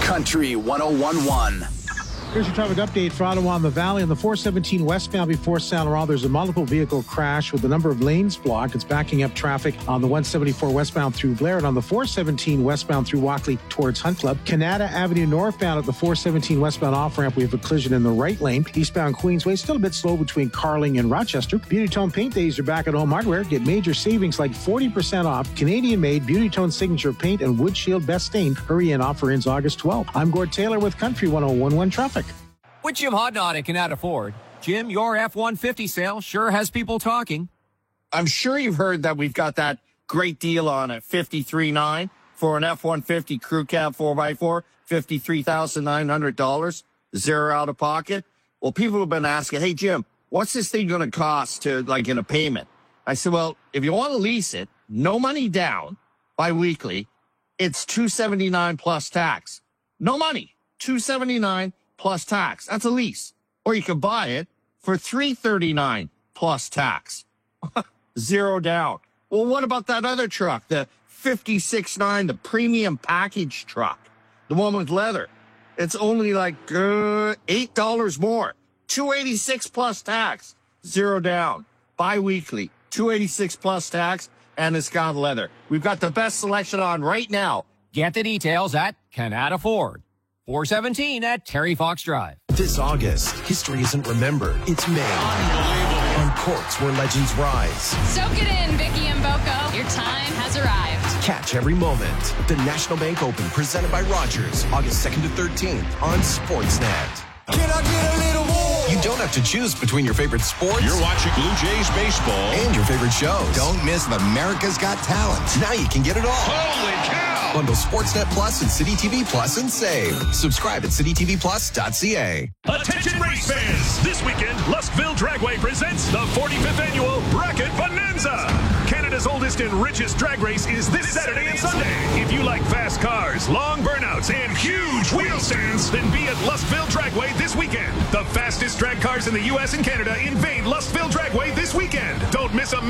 Country 101.1. Here's your traffic update for Ottawa and the Valley. On the 417 westbound before Saint Laurent, there's a multiple vehicle crash with a number of lanes blocked. It's backing up traffic on the 174 westbound through Blair and on the 417 westbound through Walkley towards Hunt Club. Canada Avenue northbound at the 417 westbound off-ramp, we have a collision in the right lane. Eastbound Queensway, still a bit slow between Carling and Rochester. Beauty Tone paint days are back at Home Hardware. Get major savings like 40% off Canadian-made Beauty Tone signature paint and Wood Shield Best Stain. Hurry in, offer ends August 12th. I'm Gord Taylor with Country 101.1 Traffic. With Jim Hodnott at Canada Ford. Jim, your F-150 sale sure has people talking. I'm sure you've heard that we've got that great deal on a 53.9 for an F-150 crew cab 4x4, $53,900, zero out of pocket. Well, people have been asking, hey, Jim, what's this thing going to cost to, like, in a payment? I said, well, if you want to lease it, no money down, bi-weekly, it's $279 plus tax. No money, $279 plus tax. That's a lease. Or you could buy it for $339 plus tax. Zero down. Well, what about that other truck, the 56.9, the premium package truck, the one with leather? It's only like $8 more. $286 plus tax. Zero down. Bi-weekly. $286 plus tax, and it's got leather. We've got the best selection on right now. Get the details at Canada Ford. 417 at Terry Fox Drive. This August, history isn't remembered, it's made. On courts where legends rise. Soak it in, Vicky and Boko. Your time has arrived. Catch every moment. The National Bank Open, presented by Rogers, August 2nd to 13th on Sportsnet. Can I get a little more? You don't have to choose between your favorite sports. You're watching Blue Jays baseball. And your favorite shows. Don't miss America's Got Talent. Now you can get it all. Holy cow! Bundle Sportsnet Plus and City TV Plus and save. Subscribe at citytvplus.ca. Attention race fans! This weekend, Lustville Dragway presents the 45th annual Bracket Bonanza. Canada's oldest and richest drag race is this Saturday and Sunday. If you like fast cars, long burnouts, and huge wheel stands, then be at Lustville Dragway this weekend. The fastest drag cars in the U.S. and Canada invade Lustville Dragway this weekend. Don't miss a